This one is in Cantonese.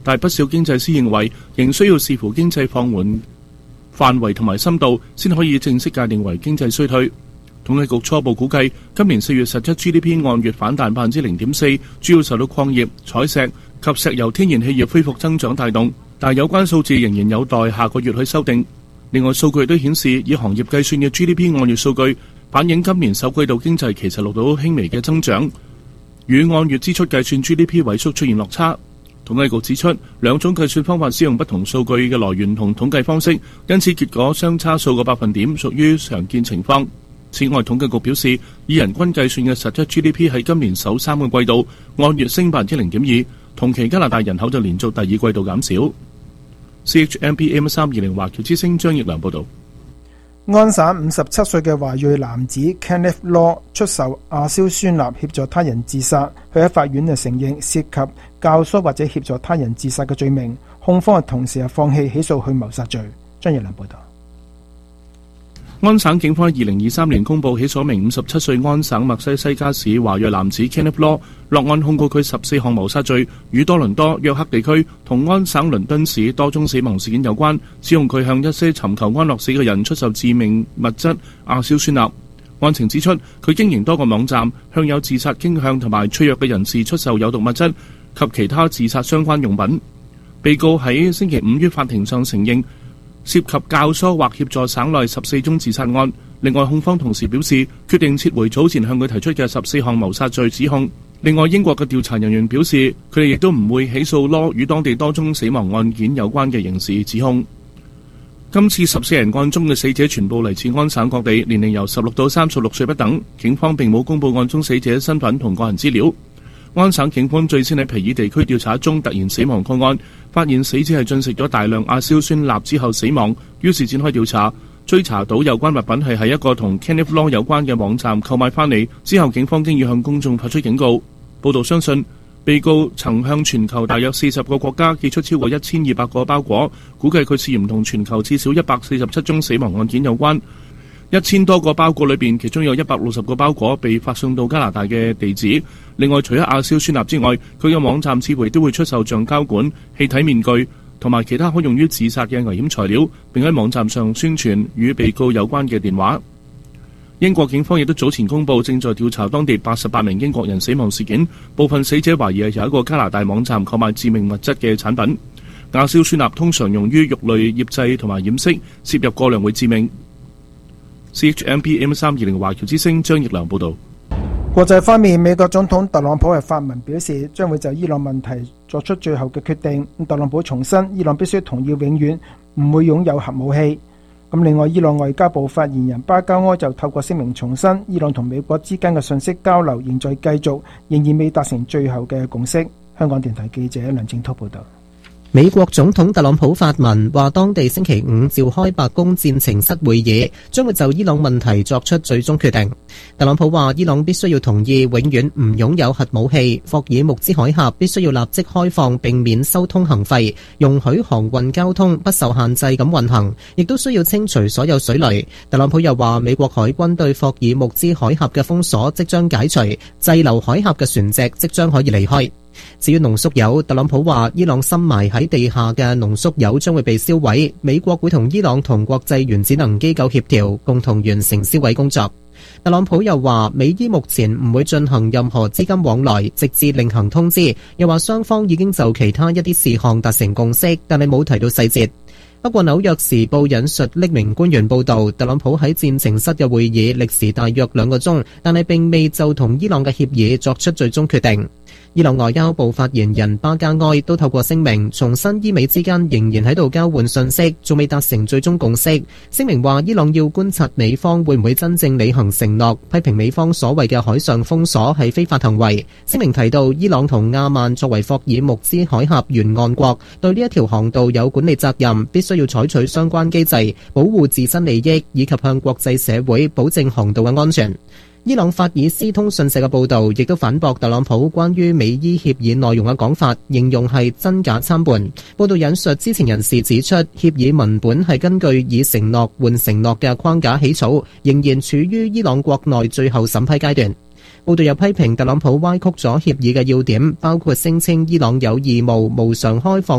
但不少經濟師認為，仍需要視乎經濟放緩範圍同埋深度，先可以正式界定為經濟衰退。統計局初步估計，今年4月實質 GDP 按月反彈0.4%，主要受到礦業、採石及石油天然氣業恢復增長帶動，但有關數字仍然有待下個月去修訂。另外，數據都顯示，以行業計算嘅 GDP 按月數據反映今年首季度經濟其實錄到輕微嘅增長，與按月支出計算 GDP 萎縮出現落差。統計局指出，兩種計算方法使用不同數據嘅來源同統計方式，因此結果相差數個百分點屬於常見情況。此外，統計局表示，以人均計算嘅實質 GDP 喺今年首3個季度按月升0.2%，同期加拿大人口就連續第二季度減少。CHMP AM320 華僑之聲張奕良報導。 安省57歲嘅華裔男子 Kenneth Law 出售亞硝酸鈉協助他人自殺，佢喺法院承認涉及教唆或者協助他人自殺嘅罪名，控方同時放棄起訴佢謀殺罪。張奕良報導。 安省警方喺2023年公佈起訴名57歲安省墨西西加市華裔男子 Kenneth Law， 落案控告佢14項謀殺罪，與多倫多、約克地區同安省倫敦市多宗死亡事件有關，指控佢向一些尋求安樂死嘅人出售致命物質亞硝酸鈉。案情指出，佢經營多個網站，向有自殺傾向同埋脆弱嘅人士出售有毒物質及其他自殺相關用品。被告喺星期5於法庭上承認涉及教唆或協助省內14宗自殺案。另外，控方同時表示決定撤回早前向佢提出嘅14項謀殺罪指控。另外，英國嘅調查人員表示，佢哋亦都唔會起訴羅與當地多宗死亡案件有關嘅刑事指控。今次14人案中嘅死者全部嚟自安省各地，年齡由16到36歲不等。警方並冇公佈案中死者身份同個人資料。安省警方最先喺皮爾地區調查一宗突然死亡個案，發現死者係進食咗大量亞硝酸鈉之後死亡，於是展開調查，追查到有關物品係喺一個同 Kenneth Law 有關嘅網站購買翻嚟。之後警方經已向公眾發出警告。報道相信，被告曾向全球大約40個國家寄出超過1200個包裹，估計佢涉嫌同全球至少147宗死亡案件有關。1000多個包裹裏邊，其中有160個包裹被發送到加拿大嘅地址。另外，除咗亞硝酸鈉之外，佢嘅網站似乎都會出售橡膠管、氣體面具同埋其他可用於自殺嘅危險材料，並喺網站上宣傳與被告有關嘅電話。英國警方亦都早前公佈，正在調查當地88名英國人死亡事件，部分死者懷疑係由一個加拿大網站購買致命物質嘅產品。亞硝酸鈉通常用於肉類醃製同埋染色，攝入過量會致命。CHMP AM320 華僑之聲張奕良報導。 國際方面，美國總統特朗普喺發文表示，將會就伊朗問題作出最後嘅決定。特朗普重申，伊朗必須同意永遠唔會擁有核武器。另外，伊朗外交部發言人巴加埃就透過聲明重申，伊朗同美國之間嘅信息交流仍在繼續，仍然未達成最後嘅共識。香港電台記者梁正濤報道。 美國總統特朗普發文話，當地星期5召開白宮戰情室會議，將會就伊朗問題作出最終決定。特朗普話，伊朗必須要同意永遠唔擁有核武器，霍爾木茲海峽必須要立即開放並免收通行費，容許航運交通不受限制咁運行，亦都需要清除所有水雷。特朗普又話，美國海軍對霍爾木茲海峽嘅封鎖即將解除，滯留海峽嘅船隻即將可以離開。至於濃縮鈾，特朗普話伊朗深埋喺地下嘅濃縮鈾將會被燒毀，美國會同伊朗同國際原子能機構協調，共同完成銷毀工作。特朗普又話美伊目前唔會進行任何資金往來，直至另行通知。又話雙方已經就其他一啲事項達成共識，但係冇提到細節。不過紐約時報引述匿名官員報道，特朗普喺戰情室嘅會議歷時大約2個鐘，但係並未就同伊朗嘅協議作出最終決定。伊朗外交部發言人巴加埃都透過聲明重申，伊美之間仍然喺度交換信息，仲未達成最終共識。聲明話伊朗要觀察美方會唔會真正履行承諾，批評美方所謂嘅海上封鎖係非法行為。聲明提到，伊朗同亞曼作為霍爾木茲海峽沿岸國，對呢一條航道有管理責任，必須要採取相關機制，保護自身利益，以及向國際社會保證航道嘅安全。伊朗法爾斯通訊社嘅報導亦都反駁特朗普關於美伊協議內容嘅講法，形容係真假參半。報導引述知情人士指出，協議文本係根據以承諾換承諾嘅框架起草，仍然處於伊朗國內最後審批階段。 報道又批評特朗普歪曲咗協議嘅要點，包括聲稱伊朗有義務無償開放